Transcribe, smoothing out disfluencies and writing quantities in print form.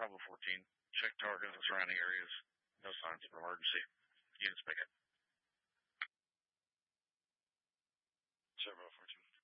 Bravo 14. Check targets and surrounding areas. No signs of emergency. Units make it. Bravo 14.